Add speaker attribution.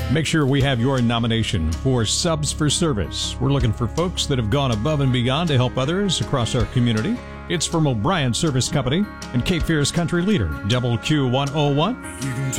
Speaker 1: Make sure we have your nomination for Subs for Service. We're looking for folks that have gone above and beyond to help others across our community. It's from O'Brien Service Company and Cape Fear's country leader, Double Q101.